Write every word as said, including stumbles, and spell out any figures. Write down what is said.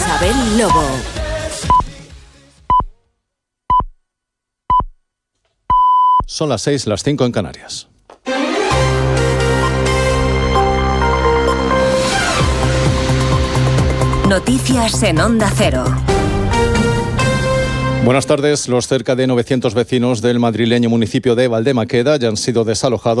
Isabel Lobo. Son las seis, las cinco en Canarias. Noticias en Onda Cero. Buenas tardes. Los cerca de novecientos vecinos del madrileño municipio de Valdemaqueda ya han sido desalojados